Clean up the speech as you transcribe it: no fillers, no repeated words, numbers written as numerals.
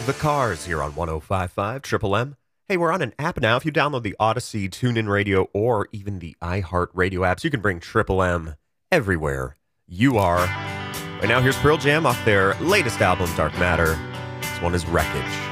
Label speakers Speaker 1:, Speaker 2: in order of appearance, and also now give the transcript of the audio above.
Speaker 1: The Cars here on 105.5 Triple M. Hey, we're on an app now. If you download the Odyssey, TuneIn Radio, or even the iHeartRadio apps, you can bring Triple M everywhere you are. Right now, here's Pearl Jam off their latest album, Dark Matter. This one is Wreckage.